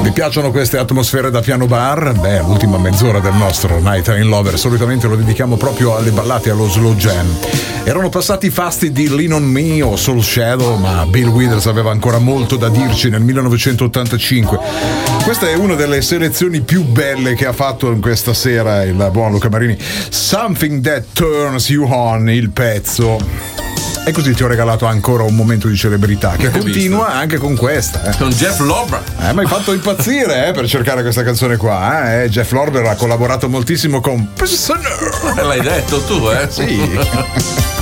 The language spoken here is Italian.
Vi piacciono queste atmosfere da piano bar? Beh, l'ultima mezz'ora del nostro Night Train Lover solitamente lo dedichiamo proprio alle ballate, allo slow jam. Erano passati i fasti di Lean on Me o Soul Shadow, ma Bill Withers aveva ancora molto da dirci nel 1985. Questa è una delle selezioni più belle che ha fatto in questa sera il buon Luca Marini. Something That Turns You On, il pezzo. E così ti ho regalato ancora un momento di celebrità che continua anche con questa. Con Jeff Lorber. Mi hai fatto impazzire per cercare questa canzone qua. Jeff Lorber ha collaborato moltissimo con Prisoner. L'hai detto tu, Sì.